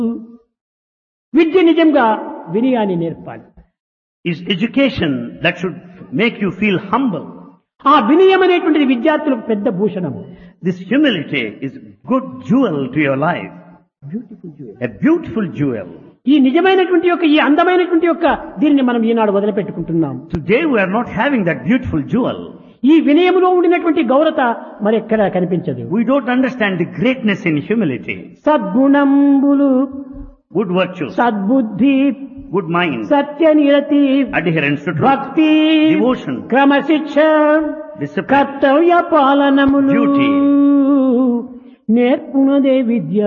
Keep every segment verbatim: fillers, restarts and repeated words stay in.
విద్య నిజంగా వినయాన్ని నేర్పాలి. Is education that should make you feel humble. ఆ వినయం అనేటువంటిది విద్యార్థులకు పెద్ద భూషణము. This humility is good jewel to your life. Beautiful jewel. A beautiful jewel. ఈ నిజమైనటువంటి యొక్క ఈ అందమైనటువంటి యొక్క దీనిని మనం ఈనాడు వదిలిపెట్టుకుంటున్నాం. Today we are not having that beautiful jewel. ఈ వినయములో ఉండినటువంటి గౌరత మరి ఎక్కడా కనిపించదు. We don't understand the greatness in humility. సద్గుణంబులు, Good virtues, సద్బుద్ధి, good mind, సత్యనిరతి, adherence to truth, భక్తి, devotion, క్రమశిక్ష, discipline, కర్తవ్య పాలనములు duty. నేర్పునదే Vidya.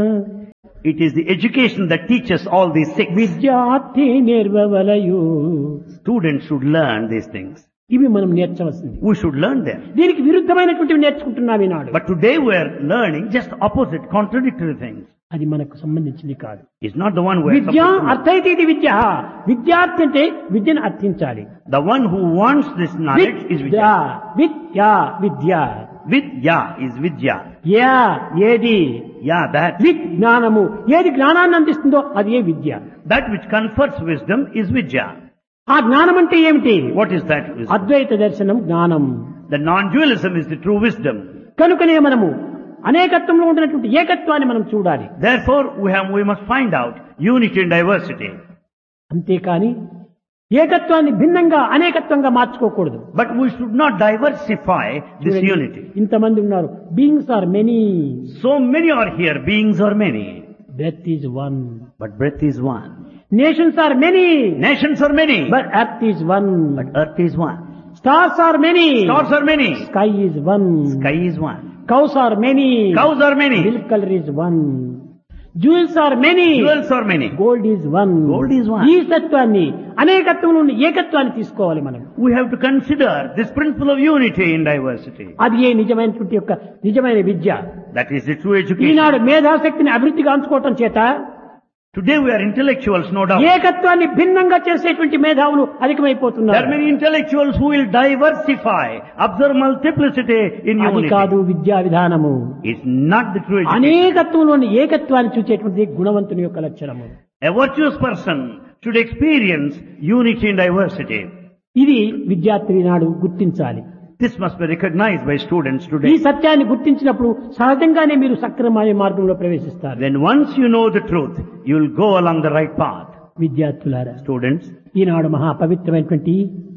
It is the education that teaches all these six. విద్యార్థి నేర్వవలయు. Students should learn these things. ఇవి మనం నేర్చవలసింది. We should learn them. దీనికి విరుద్ధమైనటువంటివి నేర్చుకుంటున్నాం ఈనాడు. But today we are learning just opposite, contradictory things. అది మనకు సంబంధించింది కాదు. It's not the one who is Vidya supposed to know. అర్థైతే ఇది విద్య. విద్యార్థి అంటే విద్యను అర్థించాలి. The one who wants this knowledge is Vidya, Vidya. Vidya, Vidya. Vidya is Vidya. Yeah ఏది, Yeah, that. With జ్ఞానము. ఏది జ్ఞానాన్ని అందిస్తుందో అది ఏ విద్య. That which confers wisdom is Vidya. ఆ జ్ఞానం అంటే ఏమిటి? What is that wisdom? అద్వైత దర్శనం జ్ఞానం. The non-dualism is the true wisdom. కనుకనే మనము అనేకత్వంలో ఉండినటువంటి ఏకత్వాన్ని మనం చూడాలి. Therefore, we have, we must find out unity and diversity. అంతేకాని ఏకత్వాన్ని భిన్నంగా అనేకత్వంగా మార్చుకోకూడదు. But we should not diversify this unity. ఇంతమంది ఉన్నారు. Beings are many. So many are here, beings are many. Breath is one. But breath is one. Nations are many. Nations are many. But earth is one. But earth is one. Stars are many. Stars are many. Sky is one. Sky is one. Cows are many. Cows are many. Milk colour is one. Jewels are many. Jewels are many. Gold is one. Gold is one. ఈ తత్వాన్ని అనేకత్వంలో ఉన్న ఏకత్వాన్ని తీసుకోవాలి మనం. We have to consider this principle of unity in diversity. అది ఏ నిజమైనటువంటి యొక్క నిజమైన విద్య. That is the true education. ఈనాడు మేధాశక్తిని అభివృద్ధి కాంచుకోవటం చేత Today we are intellectuals, no doubt. ఏకత్వాన్ని భిన్నంగా చేసేటువంటి మేధావులు There are అధికమైపోతున్నారు. many intellectuals who will diversify, observe multiplicity in అది unity. కాదు విద్యా విధానము. It's not the true education. అనేకత్వంలోని ఏకత్వాన్ని చూసేటువంటి గుణవంతుని యొక్క లక్షణము. A virtuous person should experience unity in diversity. ఇది విద్యార్థి నాడు గుర్తించాలి. This must be recognized by students ఈ today. సత్యాన్ని గుర్తించినప్పుడు సహజంగానే మీరు సక్రమమైన మార్గంలో ప్రవేశిస్తారు. Then once you know the truth, you will go along the right path. విద్యార్థులారా, Students, ఈనాడు మహా పవిత్రమైనటువంటి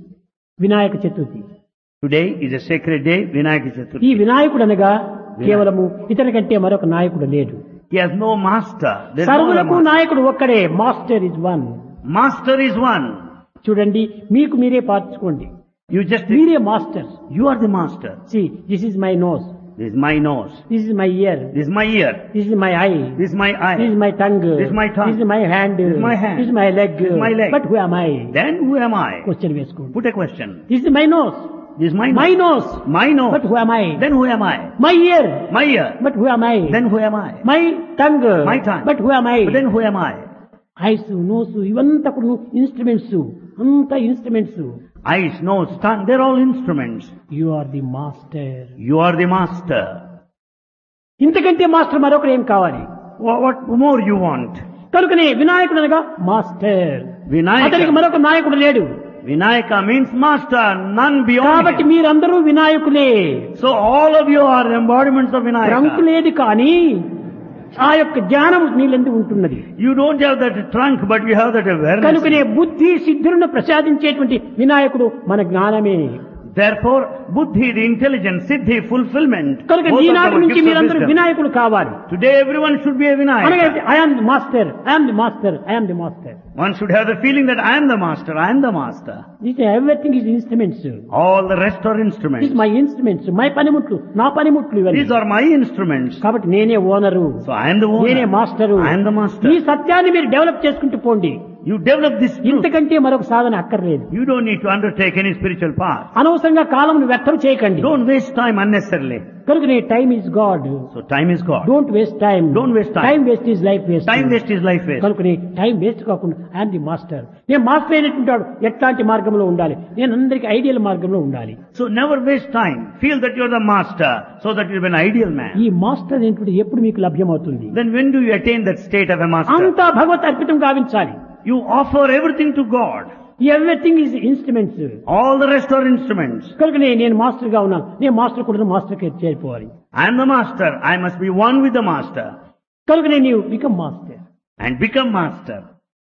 Vinayaka Chaturthi. today is a sacred day, Vinayaka ఈ Chaturthi. వినాయకుడు అనగా కేవలము ఇతని కంటే మరొక నాయకుడు లేడు. He has no master. There is no other సర్వులకు master. నాయకుడు ఒక్కడే. Master is one. Master is one. చూడండి, మీకు మీరే పార్చుకోండి. You just, మీరే master. you are the master. See, this is my nose. This is my nose. This is my ear. This is my ear. This is my eye. This is my eye. This is my tongue. This is my tongue. This is my hand. This is my hand. This is my leg. This is my leg. But who am I? Then who am I? Question వేసుకోండి. Put a question. This is my nose. This is my My nose. nose. My nose. But who am I? Then who am I? My ear. My ear. But who am I? Then who am I? My tongue. My tongue. But who am I? But then who am I? Ice, nose ఇవంతా కూడా instruments. అంతా instruments. Eyes, nose, tongue, they're all instruments. You are the master. You are the master. ఇంతకంటే master మరొకరు ఏం కావాలి? What, what more you want? కనుకనే వినాయకుడు అనగా మాస్టర్. Vinayaka. అతనికి మరొక నాయకుడు లేడు. Vinayaka means master, none beyond కాబట్టి him. మీరందరూ వినాయకులే. So all of you are embodiments of trunk Vinayaka. లేదు కానీ ఆ యొక్క జ్ఞానం నీళ్ళెందు ఉంటున్నది. You don't have that trunk, but you have that awareness. కనుకనే బుద్ధి సిద్ధులను ప్రసాదించేటువంటి వినాయకుడు మన జ్ఞానమే. Therefore, buddhi, the intelligence, siddhi, fulfillment. కనుక both of ఈనాటి them are నుంచి gifts of మీరందరూ wisdom. వినాయకుడు కావాలి. Today everyone should be a అనగా Vinayaka. I am the master, I am the master, I am the master. One should have the feeling that I am the master, I am the master. This everything is instruments. All the rest are this instruments. My instruments, my పనిముట్లు, నా పనిముట్లు ఇవన్నీ. These are my instruments. కాబట్టి నేనే owner, So I am the owner. నేనే master. I am the master. ఈ సత్యాన్ని మీరు డెవలప్ చేసుకుంటూ పోండి. You develop this truth. ఇంతకంటే మరొక సాధన అక్కర్లేదు. You don't need to undertake any spiritual path. అనవసరంగా కాలంను వ్యర్థం చేయకండి. Don't waste time unnecessarily. కనుకనే time is God. So time is God. Don't waste time. Don't waste time. Time waste is life waste. Time waste is life waste. కనుకనే time waste కాకుండా I'm the master. నేను master అయినట్టుంటాడు ఎట్లాంటి మార్గంలో ఉండాలి, నేను అందరికి ideal మార్గంలో ఉండాలి. So never waste time. Feel that you're the master so that you'll be an ideal man. ఈ మాస్టర్ అనేటువంటి ఎప్పుడు మీకు లభ్యమవుతుంది? Then when do you attain that state of a master? అంతా భగవత్ అర్పితం గావించాలి. You offer everything to God. Everything is instruments. All the rest are instruments. కనుకనే నేను master గా ఉన్నాను, నేను మాస్టర్ కూడా మాస్టర్ కి చేరిపోవాలి. I am the master. I must be one with the master. కనుకనే నీవు become master. And become master.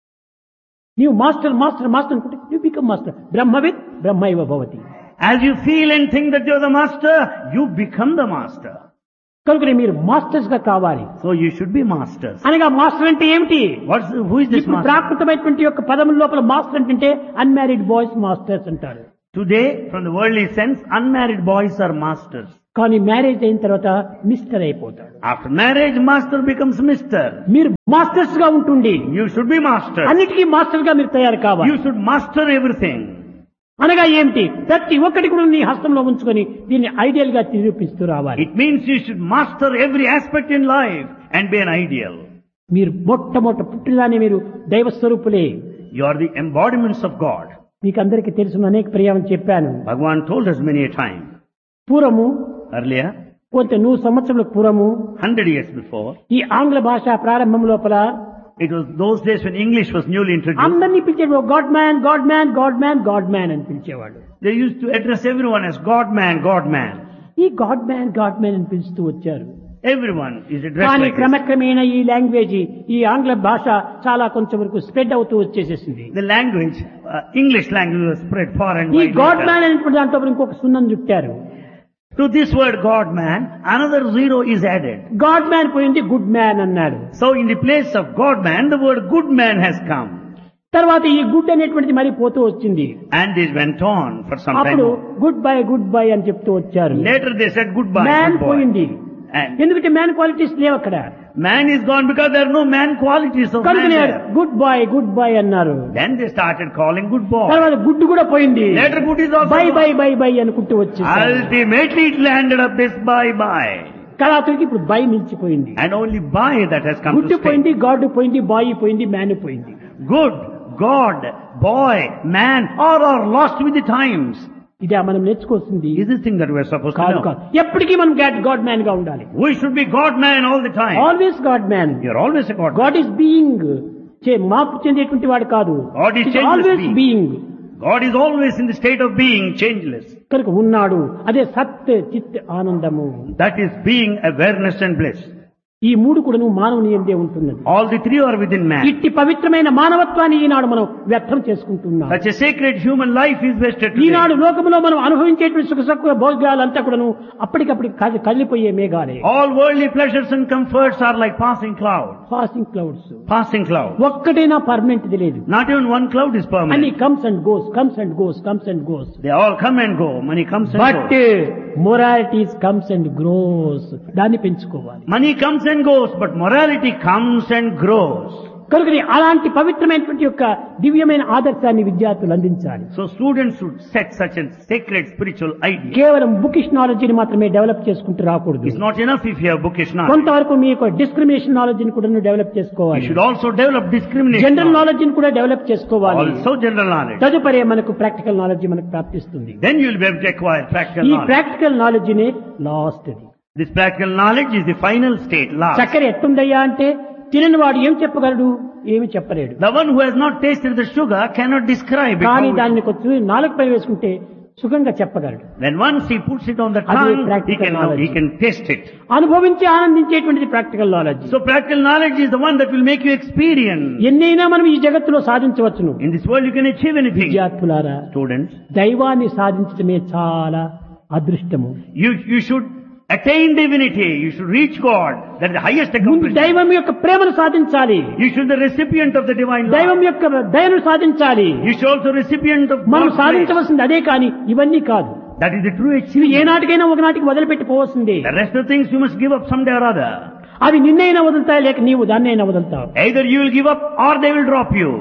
నీవు మాస్టర్ మాస్టర్ మాస్టర్ అనుకుంటే నువ్వు become master. బ్రహ్మవిత్ బ్రహ్మైవ Bhavati. As you feel and think that you're the master, you become the master. కనుకనే మీరు masters గా కావాలి. So you should be masters. అనగా మాస్టర్ అంటే ఏమిటి? What's the, who is this ఇప్పుడు master? ప్రాకృతమైనటువంటి యొక్క పదముల లోపల మాస్టర్ అంటే అన్మ్యారీడ్ బాయ్స్ మాస్టర్స్ అంటారు. Today, from the worldly sense, unmarried boys are masters. కానీ మ్యారేజ్ అయిన తర్వాత మిస్టర్ అయిపోతాడు. After marriage, master becomes mister. మీరు మాస్టర్స్ గా ఉంటుండి You should be master. అన్నిటికీ మాస్టర్ గా మీరు తయారు కావాలి. You should master everything. అనగా ఏమిటి? ప్రతి ఒక్కటి కూడా నీ హస్తంలో ఉంచుకొని దీన్ని ఐడియల్ గా నిరూపిస్తూ రావాలి. It means you should master every aspect in life and be an ideal. మీరు మొట్టమొదట పుట్టినదాన్ని మీరు దైవ స్వరూపులే. You are the embodiments of God. మీకు అందరికీ తెలుసు, అనేక పర్యాయం చెప్పాను. Bhagavan told us many a time. పూర్వము Earlier, కొంత నూరు సంవత్సరాల పూర్వము hundred years before, ఈ ఆంగ్ల భాష ప్రారంభం లోపల it was those days when English was newly introduced. అందరినీ పిలిచేవాడు God man God man God man God man అని పిలిచేవాడు. They used to address everyone as God man, God man. ఈ గాడ్ మ్యాన్ గాడ్ మ్యాన్ అని పిలుస్తూ వచ్చారు. Everyone is addressed కానీ like this. క్రమక్రమేణా ఈ language ఈ ఆంగ్ల భాష చాలా కొంచెం వరకు స్ప్రెడ్ అవుతూ వచ్చేసేసింది. The language, uh, English language was spread far and ఈ wide. God later. మ్యాన్ అనేటువంటి దాంట్లో ఇంకొక సున్నం చుట్టారు. To this word God man, another zero is added. God man పోయింది గుడ్ మ్యాన్ అన్నాడు. So in the place of God man, the word good man has come. తర్వాత ఈ గుడ్ అనేటువంటిది మరి పోతూ వచ్చింది. And this went on for some time. అప్పుడు good bye good bye అని చెప్తూ వచ్చారు. Later they said goodbye. Man good boy. పోయింది. And ఎందుకంటే మ్యాన్ క్వాలిటీస్ లేవు అక్కడ. man is gone because there are no man qualities of man కనుక there. Good bye good bye అన్నారు. Then they started calling good boy. తర్వాత good కూడా పోయింది. Later good is also by gone. By by by అనుకుంటూ వచ్చి Ultimately it landed up this bye bye. కళాతుడికి ఇప్పుడు by నిలిచిపోయింది. And only bye that has come good to stay. పోయింది, God పోయింది, bye పోయింది, మ్యాన్ పోయింది. Good, God, boy, man, all are lost with the times. ఇదే మనం నేర్చుకోవాల్సింది. Is this thing that we are supposed to కాదు know? కాదు, ఎప్పటికీ మనం గాడ్ మ్యాన్ గా ఉండాలి. We should be God man all the time. Always God man. You're always a God man. God is being, మార్పు చెందేటువంటి వాడు కాదు. God is changeless always being. Being. God is always in the state of being, changeless. కనుక ఉన్నాడు, అదే సత్ చిత్ ఆనందము. That is being, awareness and bliss. ఈ మూడు కూడా మానవుని ఎందే ఉంటున్నది. All the three are within man. ఇట్టి పవిత్రమైన మానవత్వాన్ని ఈనాడు మనం వ్యర్థం చేసుకుంటున్నాం. Such a sacred human life is wasted today. ఈనాడు లోకంలో మనం అనుభవించేటువంటి సుఖ సుఖ భోగాలంతా కూడాను అప్పటికప్పటికి కదిలి- కదిలిపోయే మేఘాలే. All worldly pleasures and comforts are like passing clouds. Passing clouds. Passing clouds. ఒక్కటైనా పర్మనెంట్ లేదు. Not even one cloud is అన్ని permanent. Comes and goes comes and goes comes and goes. They all come and go. Money comes and but goes. Moralities comes and grows. దాన్ని పెంచుకోవాలి. Money comes and goes, but morality comes and grows. కనుక అలాంటి పవిత్రమైనటువంటి యొక్క దివ్యమైన ఆదర్శాన్ని విద్యార్థులు అందించాలి. So students should set such a sacred spiritual idea. కేవలం బుకిష్ నాలెడ్జిని మాత్రమే డెవలప్ చేసుకుంటూ రాకూడదు. It's not enough if you have bookish knowledge. కొంతవరకు మీ యొక్క డిస్క్రిమినేషన్ నాలెడ్జిని కూడా డెవలప్ You చేసుకోవాలి. should also develop discrimination general knowledge. నాలెడ్జిని కూడా డెవలప్ చేసుకోవాలి. Also general knowledge. తదుపరి మనకు ప్రాక్టికల్ నాలెడ్జ్ మనకు ప్రాప్తిస్తుంది. Then you will be able to acquire practical ఈ knowledge. ప్రాక్టికల్ నాలెడ్జ్ నే last. This practical knowledge is the final state, last. చక్కెర ఎట్టుందయ్యా అంటే తినని వాడు ఏం చెప్పగలడు? ఏమి చెప్పలేడు. The one who has not tasted the sugar cannot describe it. కానీ How it- దాన్ని కొంచెం నాలుగు పై వేసుకుంటే సుఖంగా చెప్పగలడు. When once he puts it on the అది tongue, he practical can, knowledge. he can taste it. అనుభవించి ఆనందించేటువంటిది practical knowledge. So practical knowledge is the one that will make you experience. ఎన్నైనా మనం ఈ జగత్తులో సాధించవచ్చును. In this world you can achieve anything. విద్యార్థులారా, Students, దైవాన్ని సాధించడమే చాలా అదృష్టము. you, you should attain divinity. You should reach God. That is the highest ముందు accomplishment. దైవం యొక్క ప్రేమను సాధించాలి. You should be the recipient of the divine దైవం love. యొక్క దయను సాధించాలి. You should also recipient of మనం God's grace. సాధించవలసింది అదే కానీ ఇవన్నీ కాదు. That is the true ఇవి achievement. ఏనాటికైనా ఒకనాటికి వదిలిపెట్టి పోవలసిందే. The rest of the things you must give up someday or other. అవి నిన్నైనా వదులుతాయి, లేక నీవు దాన్నైనా వదులుతావు. Either you will give up or they will drop you.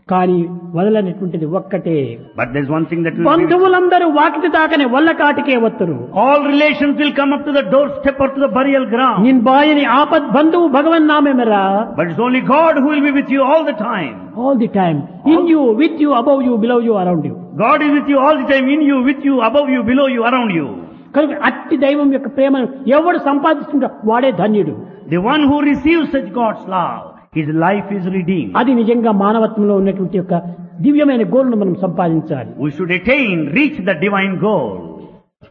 కానీ వదలనటువంటిది ఒక్కటే. But there's one thing that will be, బంధువులందరూ Vakiti దాకనే వల్లకాటికే వత్తురు. all relations will come up to the doorstep or to the burial ground. నిన్ బాయని ఆపద్ బంధువు భగవన్ నామేమరా. But it's only God who will be with you all the time. All the time. In you, with you, above you, below you, around you. God is with you all the time, in you, with you, above you, below you, around you. కనుక అట్టి దైవం యొక్క ప్రేమను ఎవడు సంపాదిస్తుంటాడో వాడే ధన్యుడు. The one who receives such God's love, his life is redeemed. అది నిజంగా మానవత్వంలో ఉన్నటువంటి యొక్క దివ్యమైన గోల్ను మనం సంపాదించాలి. We should attain, reach the divine goal.